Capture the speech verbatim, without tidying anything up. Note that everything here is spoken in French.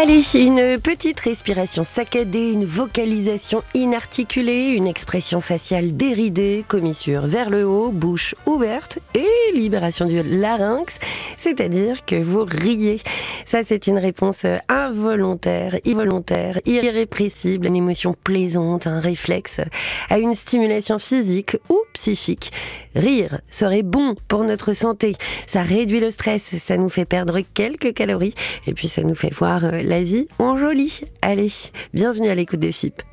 Allez, une petite respiration saccadée, une vocalisation inarticulée, une expression faciale déridée, commissure vers le haut, bouche ouverte et libération du larynx, c'est-à-dire que vous riez. Ça, c'est une réponse involontaire, involontaire, irrépressible, une émotion plaisante, un réflexe à une stimulation physique ou psychique. Rire serait bon pour notre santé. Ça réduit le stress, ça nous fait perdre quelques calories et puis ça nous fait voir la vie en joli. Allez, bienvenue à l'écoute de F I P.